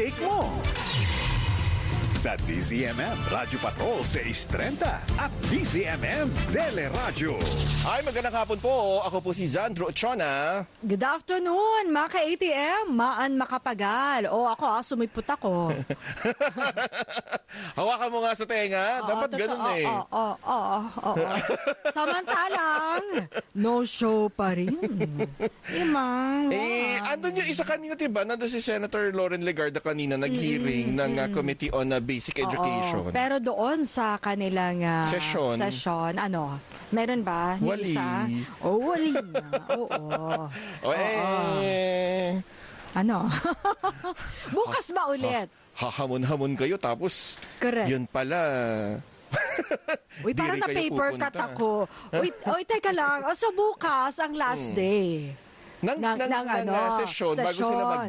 take mo. Sa DZMM Radio Patrol 630 at DZMM Teleradio. Ay, magandang hapon po. Ako po si Zandro Ochona. Good afternoon, mga ka-ATM. Maan makapagal. Ako, sumipot ako. Hawakan mo nga sa tenga. Dapat ganun eh. Oo. Samantalang, no show pa rin. Imang. Andun yung isa kanina, diba? Nandun si Senator Lauren Legarda kanina nag-hearing ng Committee on Basic Education. Pero doon sa kanilang session, meron ba? Wali. Wali na. Oo. Bukas ba ulit? Hahamon-hamon kayo tapos correct. Yun pala. Uy, parang na-paper cut ako. Uy, teka lang. So bukas ang last day. Ng session bago sila